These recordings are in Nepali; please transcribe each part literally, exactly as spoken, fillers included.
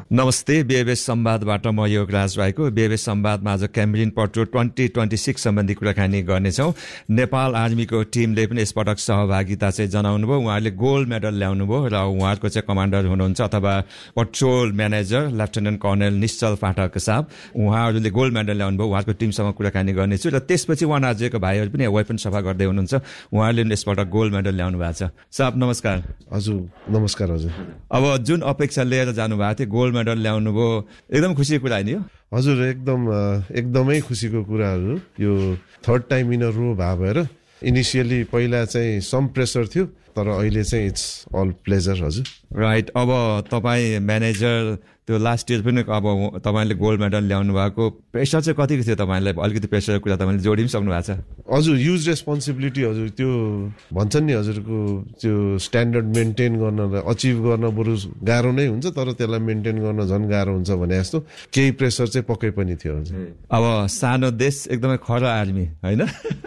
नमस्ते, बीएबएस संवादबाट म योगराज राईको। बीएबएस संवादमा आज क्याम्ब्रियन पेट्रोल ट्वेन्टी ट्वेन्टी सिक्स सम्बन्धी कुराकानी गर्नेछौँ। नेपाल आर्मीको टिमले पनि यसपटक सहभागिता चाहिँ जनाउनु भयो। उहाँहरूले गोल्ड मेडल ल्याउनु भयो र उहाँहरूको चाहिँ कमान्डर हुनुहुन्छ अथवा पेट्रोल म्यानेजर लेफ्टिनेन्ट कर्णेल निश्चल पाठक साहब, उहाँहरूले गोल्ड मेडल ल्याउनु भयो। उहाँहरूको टिमसँग कुराकानी गर्नेछु र त्यसपछि वान आरजेको भाइहरू पनि वेपन सफा गर्दै हुनुहुन्छ, उहाँहरूले पनि यसपटक गोल्ड मेडल ल्याउनु भएको छ। साहब नमस्कार। हजुर नमस्कार। हजुर अब जुन अपेक्षा लिएर जानुभएको थियो, गोल्ड मेडल ल्याउनु भयो, एकदम खुसीको कुरा नि हो? हजुर एकदम एकदमै खुसीको कुराहरू। यो थर्ड टाइम इन अ रो भए भएर इनिसियली पहिला चाहिँ सम प्रेसर थियो, तर अहिले चाहिँ इट्स अल प्लेजर। हजुर राइट। अब तपाईँ म्यानेजर, त्यो लास्ट इयर पनि अब तपाईँले गोल्ड मेडल ल्याउनु भएको, प्रेसर चाहिँ कतिको थियो तपाईँलाई? अलिकति प्रेसरको कुरा तपाईँले जोडी पनि सक्नु भएको छ। हजुर युज रेस्पोन्सिबिलिटी, हजुर त्यो भन्छन् नि हजुरको त्यो स्ट्यान्डर्ड मेन्टेन गर्न अचिभ गर्न बरु गाह्रो नै हुन्छ, तर त्यसलाई मेन्टेन गर्न झन् गाह्रो हुन्छ भने जस्तो केही प्रेसर चाहिँ पक्कै पनि थियो। हजुर अब सानो देश, एकदमै खर आर्मी होइन?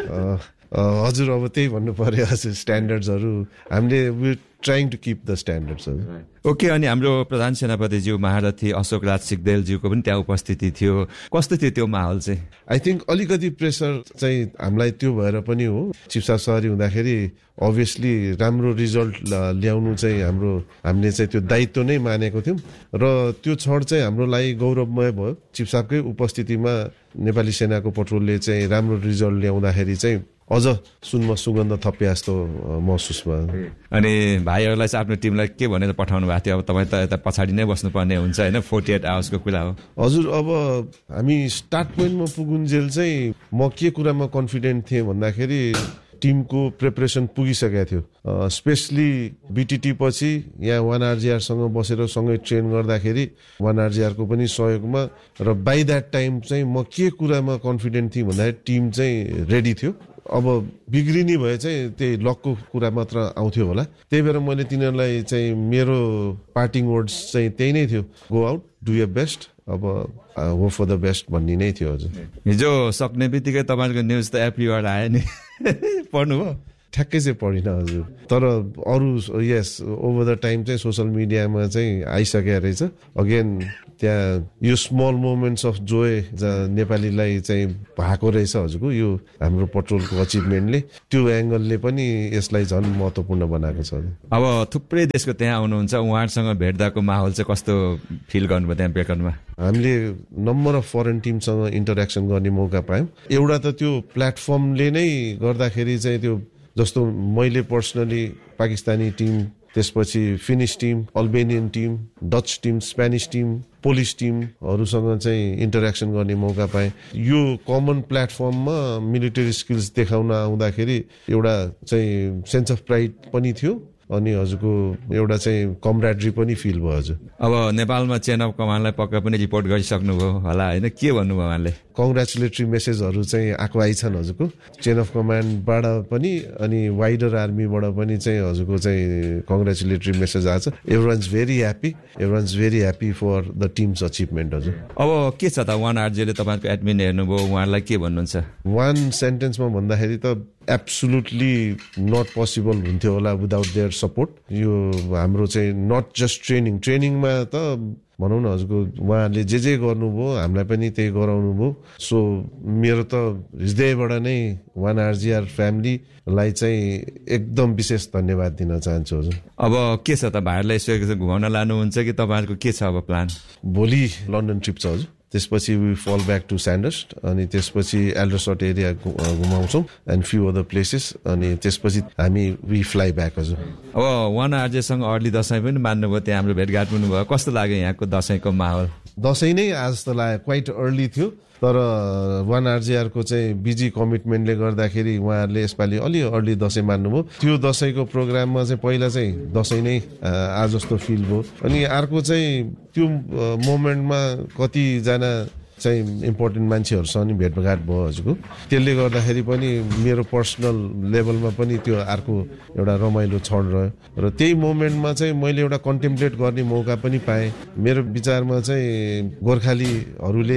हजुर अब त्यही भन्नु पर्यो। हजुर स्ट्यान्डर्ड्सहरू हामीले we trying to keep the standards. Okay. अनि हाम्रो प्रधान सेनापतिज्यू महारथी अशोक राज सिग्देलज्यूको पनि त्यहाँ उपस्थिति थियो। कस्तो थियो त्यो माहौल चाहिँ? आई थिङ्क अलिकति प्रेसर चाहिँ हामीलाई त्यो भएर पनि हो। चिफ साहब सहरी हुँदाखेरि अभियसली राम्रो रिजल्ट ल्याउनु चाहिँ हाम्रो हामीले चाहिँ त्यो दायित्व नै मानेको थियौँ र त्यो क्षण चाहिँ हाम्रो लागि गौरवमय भयो। चिफ साहबकै उपस्थितिमा नेपाली सेनाको पेट्रोलले चाहिँ राम्रो रिजल्ट ल्याउँदाखेरि चाहिँ अझ सुनमा सुगन्ध थपे जस्तो महसुस भयो। अनि भाइहरूलाई चाहिँ आफ्नो टिमलाई के भनेर पठाउनु भएको थियो? अब तपाईँ त यता पछाडि नै बस्नुपर्ने हुन्छ होइन, फोर्टी एट आवर्सको कुरा हो। हजुर अब हामी स्टार्ट पोइन्टमा पुगुन्जेल चाहिँ म के कुरामा कन्फिडेन्ट थिएँ भन्दाखेरि टिमको प्रिपरेसन पुगिसकेको थियो। स्पेसली बिटिटी पछि यहाँ वान आरजिआरसँग बसेर सँगै ट्रेन गर्दाखेरि वान आरजिआरको पनि सहयोगमा र बाई द्याट टाइम चाहिँ म के कुरामा कन्फिडेन्ट थिएँ भन्दाखेरि टिम चाहिँ रेडी थियो। अब बिग्रिने भए चाहिँ त्यही लकको कुरा मात्र आउँथ्यो होला। त्यही भएर मैले तिनीहरूलाई चाहिँ मेरो पार्टिङ वर्ड्स चाहिँ त्यही नै थियो, go out, do your best, अब हो फर द बेस्ट भन्ने नै थियो। हजुर हिजो सक्ने बित्तिकै तपाईँको न्युज त एभ्रिवेयर आयो नि, पढ्नु भयो? ठ्याक्कै चाहिँ पढिनँ हजुर, तर अरू यस ओभर द टाइम चाहिँ सोसल मिडियामा चाहिँ आइसकेको रहेछ। अगेन त्यहाँ यो स्मल मोमेन्ट्स अफ जोय नेपालीलाई चाहिँ भएको रहेछ हजुरको यो हाम्रो पेट्रोलको अचिभमेन्टले, त्यो एङ्गलले पनि यसलाई झन् महत्त्वपूर्ण बनाएको छ। अब थुप्रै देशको त्यहाँ आउनुहुन्छ, उहाँहरूसँग भेट्दाको माहौल चाहिँ कस्तो फिल गर्नुभयो त्यहाँ बेकनमा? हामीले नम्बर अफ फरेन टिमसँग इन्टरेक्सन गर्ने मौका पायौँ। एउटा त त्यो प्लेटफर्मले नै गर्दाखेरि चाहिँ त्यो जस्तो मैले पर्सनली पाकिस्तानी टिम, त्यसपछि finish team, Albanian team, Dutch team, Spanish team, polish टिमहरूसँग चाहिँ इन्टरेक्सन गर्ने मौका पाएँ। यो कमन प्लेटफर्ममा मिलिटरी स्किल्स देखाउन आउँदाखेरि एउटा चाहिँ सेन्स अफ प्राइड पनि थियो अनि हजुरको एउटा चाहिँ कमरेडरी पनि फिल भयो। हजुर अब नेपालमा चेन अफ कमान्डलाई पक्का पनि रिपोर्ट गरिसक्नुभयो होला होइन? के भन्नुभयो उहाँले? कङ्ग्रेचुलेटरी मेसेजहरू चाहिँ आएको आइछन् हजुरको चेन अफ कमान्डबाट पनि अनि वाइडर आर्मीबाट पनि चाहिँ हजुरको चाहिँ कङ्ग्रेचुलेटरी मेसेज आएको छ। Everyone is very happy, everyone is very happy for the teams achievement. हजुर अब के छ त, वान आरजेले तपाईँको एडमिन हेर्नुभयो, उहाँलाई के भन्नुहुन्छ? वान सेन्टेन्समा भन्दाखेरि त एब्सोल्युटली नट पोसिबल हुन्थ्यो होला विदाउट देयर सपोर्ट। यो हाम्रो चाहिँ नट जस्ट ट्रेनिङ ट्रेनिङमा त भनौँ न हजुरको उहाँहरूले जे जे गर्नुभयो हामीलाई पनि त्यही गराउनु भयो। सो मेरो त हृदयबाट नै वान आरजिआर फ्यामिलीलाई चाहिँ एकदम विशेष धन्यवाद दिन चाहन्छु। हजुर अब के छ त, भाइहरूलाई यसो घुमाउन लानुहुन्छ कि तपाईँहरूको के छ अब प्लान? भोलि लन्डन ट्रिप छ हजुर, त्यसपछि वी फल ब्याक टु स्यान्डर्स्ट अनि त्यसपछि एल्डरसट area घुमाउँछौँ and few other places अनि त्यसपछि हामी वी फ्लाइ ब्याक। हजुर अब वान आरजेसँग अर्ली दसैँ पनि मान्नुभयो, त्यहाँ हाम्रो भेटघाट पनि भयो, कस्तो लाग्यो यहाँको दसैँको माहौल? दसैँ नै आज त लाग्यो, क्वाइट अर्ली थियो, तर वान आरजिआरको चाहिँ बिजी कमिटमेन्टले गर्दाखेरि उहाँहरूले यसपालि अलि अर्ली दसैँ मान्नुभयो। त्यो दसैँको प्रोग्राममा चाहिँ पहिला चाहिँ दसैँ नै आज जस्तो फिल भयो। अनि अर्को चाहिँ त्यो मोमेन्टमा कतिजना चाहिँ इम्पोर्टेन्ट मान्छेहरूसँग नि भेटघाट भयो हजुरको, त्यसले गर्दाखेरि पनि मेरो पर्सनल लेभलमा पनि त्यो अर्को एउटा रमाइलो क्षण रह्यो र त्यही मोमेन्टमा चाहिँ मैले एउटा कन्टेम्प्लेट गर्ने मौका पनि पाएँ। मेरो विचारमा चाहिँ गोर्खालीहरूले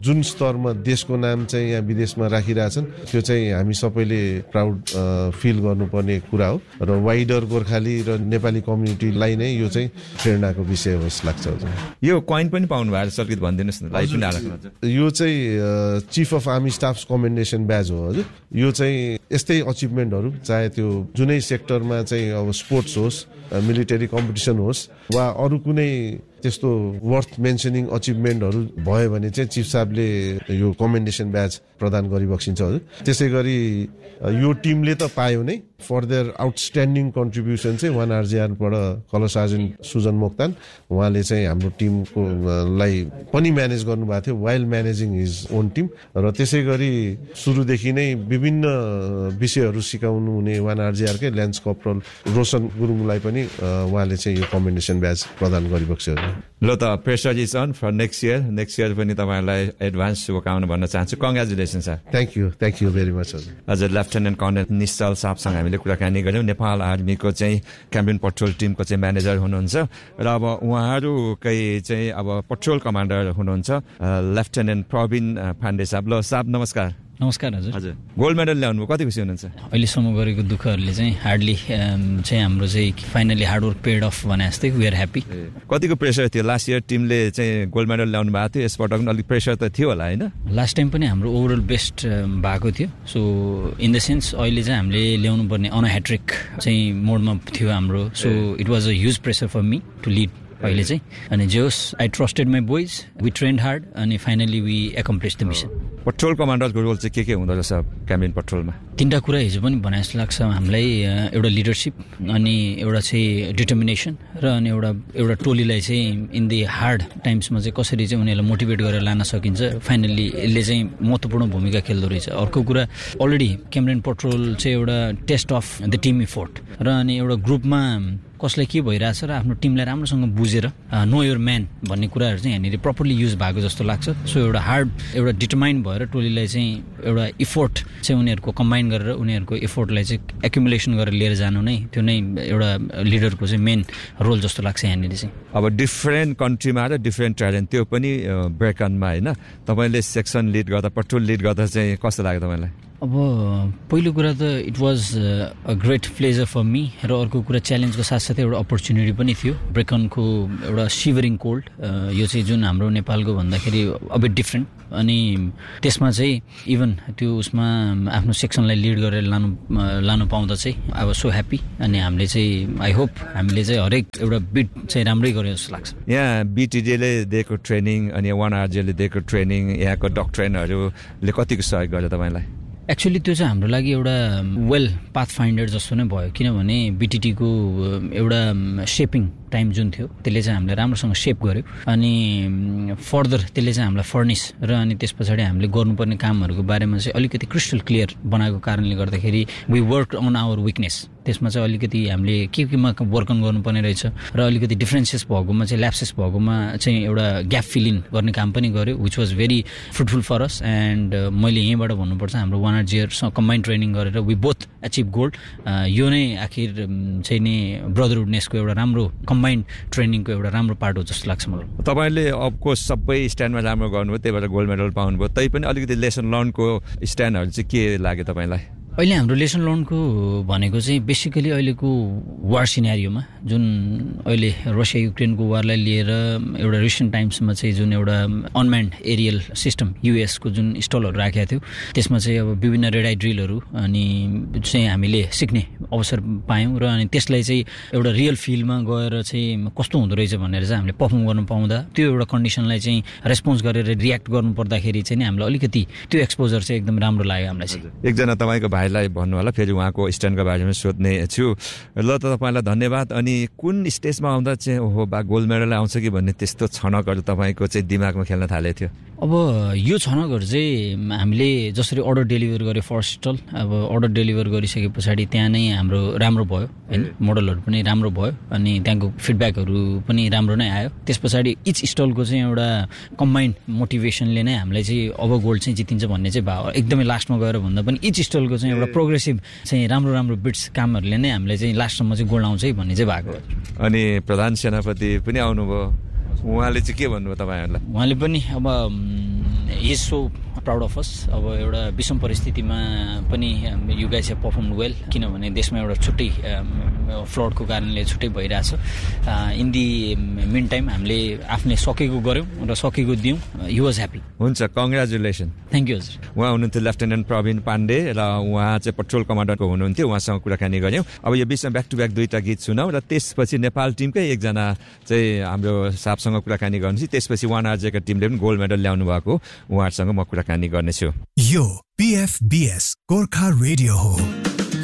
जुन स्तरमा देशको नाम चाहिँ यहाँ विदेशमा राखिरहेछन् त्यो चाहिँ हामी सबैले प्राउड फिल गर्नुपर्ने कुरा हो र वाइडर गोर्खाली र नेपाली कम्युनिटीलाई नै यो चाहिँ प्रेरणाको विषय हो जस्तो लाग्छ। यो कोइन पनि पाउनु भएको छ, अलिकति भनिदिनुहोस् न। लाइभ पनि हाल्नु। यो चाहिँ चिफ अफ आर्मी स्टाफ कमेन्डेसन ब्याज हो हजुर। यो चाहिँ यस्तै अचिभमेन्टहरू चाहे त्यो जुनै सेक्टरमा चाहिँ अब स्पोर्ट्स होस्, मिलिटरी कम्पिटिसन होस् वा अरू कुनै त्यस्तो वर्थ मेन्सनिङ अचिभमेन्टहरू भयो भने चाहिँ चिफ साहबले यो कमेन्डेसन ब्याज प्रदान गरिबक्सिन्छ हजुर। त्यसै गरी यो टिमले त पायो नै फर देयर आउटस्ट्यान्डिङ कन्ट्रिब्युसन चाहिँ one आरजिआरबाट colour sergeant Sujan Moktan उहाँले चाहिँ हाम्रो टिमको लाई पनि म्यानेज गर्नुभएको थियो वाइल म्यानेजिङ हिज ओन टिम र त्यसै गरी सुरुदेखि नै विभिन्न विषयहरू सिकाउनु हुने वान आरजिआरकै ल्यान्स कपरल रोशन गुरुङलाई पनि उहाँले चाहिँ यो कमेन्डेसन ब्याज प्रदान गरिबक्स्यो। ल त pressure is an for next year next year पनि तपाईँहरूलाई एडभान्स शुभकामना भन्न चाहन्छु। Congratulation sir. Thank you thank you very much हजुर। हजुर लेफ्टेनेन्ट कर्नेल निश्चल साहबसँग हामीले कुराकानी गऱ्यौँ। नेपाल आर्मीको चाहिँ क्याम्पेन पेट्रोल टिमको चाहिँ म्यानेजर हुनुहुन्छ र अब उहाँहरूकै चाहिँ अब पेट्रोल कमान्डर हुनुहुन्छ लेफ्टेनेन्ट प्रवीण पाण्डे साहब। ल साहब नमस्कार। नमस्कार हजुर। हजुर गोल्ड मेडल ल्याउनु कति खुसी हुनुहुन्छ? अहिलेसम्म गरेको दुःखहरूले चाहिँ हार्डली चाहिँ हाम्रो चाहिँ फाइनली हार्डवर्क पेड अफ भने जस्तै वी आर ह्याप्पी। कतिको प्रेसर थियो लास्ट इयर टिमले चाहिँ गोल्ड मेडल ल्याउनु भएको थियो, यसपटक पनि अलिक प्रेसर त थियो होला होइन? लास्ट टाइम पनि हाम्रो ओभरअल बेस्ट भएको थियो। सो इन द सेन्स अहिले चाहिँ हामीले ल्याउनु पर्ने अन ह्याट्रिक चाहिँ मोडमा थियो हाम्रो। So it was a huge pressure for me to lead अहिले चाहिँ। अनि जे होस् I trusted my boys, we trend hard अनि finally we accomplish the mission. Petrol कमान्डरको role चाहिँ के के हुँदो रहेछ क्याम्पेन पेट्रोलमा? तिनवटा कुरा हिजो पनि भने जस्तो लाग्छ हामीलाई। एउटा लिडरसिप, अनि एउटा चाहिँ डिटर्मिनेसन र अनि एउटा एउटा टोलीलाई चाहिँ इन दि हार्ड टाइम्समा चाहिँ कसरी चाहिँ उनीहरूलाई मोटिभेट गरेर लान सकिन्छ। फाइनल्ली यसले चाहिँ महत्त्वपूर्ण भूमिका खेल्दो रहेछ। अर्को कुरा अलरेडी क्याम्पेन पेट्रोल चाहिँ एउटा test of the team effort र अनि एउटा ग्रुपमा कसलाई के भइरहेछ र आफ्नो टिमलाई राम्रोसँग बुझेर नो योर म्यान भन्ने कुराहरू चाहिँ यहाँनिर प्रपरली युज भएको जस्तो लाग्छ। सो एउटा हार्ड एउटा डिटर्माइन भएर टोलीलाई चाहिँ एउटा इफोर्ट चाहिँ उनीहरूको कम्बाइन गरेर उनीहरूको इफोर्टलाई चाहिँ एक्युमुलेसन गरेर लिएर जानु नै त्यो नै एउटा लिडरको चाहिँ मेन रोल जस्तो लाग्छ यहाँनिर चाहिँ। अब डिफ्रेन्ट कन्ट्रीमा र डिफ्रेन्ट ट्यालेन्ट त्यो पनि ब्रेकनमा होइन, तपाईँले सेक्सन लिड गर्दा पेट्रोल लिड गर्दा चाहिँ कस्तो लाग्यो तपाईँलाई? अब पहिलो कुरा त it was a great pleasure for me र अर्को कुरा च्यालेन्जको साथसाथै एउटा अपर्च्युनिटी पनि थियो। ब्रेकनको एउटा सिभरिङ कोल्ड यो चाहिँ जुन हाम्रो नेपालको भन्दाखेरि अब डिफ्रेन्ट अनि त्यसमा चाहिँ इभन त्यो उसमा आफ्नो सेक्सनलाई लिड गरेर लानु लानु पाउँदा चाहिँ आई वाज सो ह्याप्पी। अनि हामीले चाहिँ आई होप हामीले चाहिँ हरेक एउटा बिट चाहिँ राम्रै गर्यो जस्तो लाग्छ। यहाँ बिटिडीले दिएको ट्रेनिङ अनि वान आरजीले दिएको ट्रेनिङ यहाँको डक्ट्रेनहरूले कतिको सहयोग गर्यो तपाईँलाई? एक्चुअली त्यो चाहिँ हाम्रो लागि एउटा वेल पाथ फाइन्डर जस्तो नै भयो, किनभने बिटिटीको एउटा सेपिङ टाइम जुन थियो त्यसले चाहिँ हामीलाई राम्रोसँग सेप गर्यो अनि फर्दर त्यसले चाहिँ हामीलाई फर्निस र अनि त्यस पछाडि हामीले गर्नुपर्ने कामहरूको बारेमा चाहिँ अलिकति क्रिस्टल क्लियर बनाएको कारणले गर्दाखेरि we work on our weakness. त्यसमा चाहिँ अलिकति हामीले के केमा वर्क अन गर्नुपर्ने रहेछ र अलिकति डिफ्रेन्सेस भएकोमा चाहिँ ल्याप्सेस भएकोमा चाहिँ एउटा ग्याप फिल इन गर्ने काम पनि गर्यो, which was very fruitful for us. And मैले यहीँबाट भन्नुपर्छ हाम्रो वान आर जियरसँग कम्बाइन ट्रेनिङ गरेर वी बोथ एचिभ गोल्ड। यो नै आखिर चाहिँ नि ब्रदरहुडनेसको एउटा राम्रो कम्बाइन ट्रेनिङको एउटा राम्रो पार्ट हो जस्तो लाग्छ मलाई। तपाईँले अफकोर्स सबै स्ट्यान्डमा राम्रो गर्नुभयो, त्यही भएर गोल्ड मेडल पाउनुभयो, तै पनि अलिकति लेसन लर्नको स्ट्यान्डहरू चाहिँ के लाग्यो तपाईँलाई? अहिले हाम्रो लेसन लर्नको भनेको चाहिँ बेसिकली अहिलेको वार सिनेरियोमा जुन अहिले रसिया युक्रेनको वारलाई लिएर एउटा रिसेन्ट टाइम्समा चाहिँ जुन एउटा अनम्यान्ड एरियल सिस्टम युएसको जुन स्टलहरू राखेको थियो त्यसमा चाहिँ अब विभिन्न रेड आई ड्रिलहरू अनि चाहिँ हामीले सिक्ने अवसर पायौँ र अनि त्यसलाई चाहिँ एउटा रियल फिल्डमा गएर चाहिँ कस्तो हुँदो रहेछ भनेर चाहिँ हामीले पर्फर्म गर्नु पाउँदा त्यो एउटा कन्डिसनलाई चाहिँ रेस्पोन्स गरेर रियाक्ट गर्नु पर्दाखेरि चाहिँ हामीलाई अलिकति त्यो एक्सपोजर चाहिँ एकदम राम्रो लाग्यो हामीलाई चाहिँ। एकजना तपाईँको भाइलाई भन्नु होला, फेरि उहाँको स्ट्यान्डको बारेमा सोध्ने छु। ल त तपाईँलाई धन्यवाद। अनि कुन स्टेजमा आउँदा चाहिँ ओहो बा गोल्ड मेडल आउँछ कि भन्ने त्यस्तो छनकहरू तपाईँको चाहिँ दिमागमा खेल्न थालेको थियो? अब यो छनकहरू चाहिँ हामीले जसरी अर्डर डेलिभर गऱ्यो फर्स्ट स्टल, अब अर्डर डेलिभर गरिसके पछाडि त्यहाँ नै हाम्रो राम्रो भयो होइन, मोडलहरू पनि राम्रो भयो अनि त्यहाँको फिडब्याकहरू पनि राम्रो नै आयो। त्यस पछाडि इच स्टलको चाहिँ एउटा कम्बाइन्ड मोटिभेसनले नै हामीलाई चाहिँ अब गोल्ड चाहिँ जितिन्छ भन्ने चाहिँ भयो। एकदमै लास्टमा गएर भन्दा पनि इच स्टलको चाहिँ एउटा प्रोग्रेसिभ चाहिँ राम्रो राम्रो बिट्स कामहरूले नै हामीलाई चाहिँ लास्टसम्म चाहिँ गोल्ड आउँछ है भन्ने चाहिँ भएको। अनि प्रधान सेनापति पनि आउनुभयो, उहाँले चाहिँ के भन्नुभयो तपाईँहरूलाई? उहाँले पनि अब he is so proud of us. अब एउटा विषम परिस्थितिमा पनि you guys have performed well, किनभने देशमा एउटा छुट्टै फ्लडको कारणले छुट्टै भइरहेछ। इन दि मिन टाइम हामीले आफ्नै सकेको गऱ्यौँ र सकेको दियौँ। He was happy. हुन्छ, कङ्ग्रेचुलेसन। थ्याङ्क यू हजुर। उहाँ हुनुहुन्थ्यो लेफ्टेनेन्ट प्रवीण पाण्डे र उहाँ चाहिँ पेट्रोल कमान्डरको हुनुहुन्थ्यो। उहाँसँग कुराकानी गऱ्यौँ। अब यो बिचमा ब्याक टु ब्याक दुईवटा गीत सुनौँ र त्यसपछि नेपाल टिमकै एकजना चाहिँ हाम्रो साहबसँग कुराकानी गर्नुहोस्। त्यसपछि वान आरजेका टिमले पनि गोल्ड मेडल ल्याउनु भएको उहाँहरूसँग म कुराकानी गर्नेछु। यो पीएफबीएस गोर्खा रेडियो हो।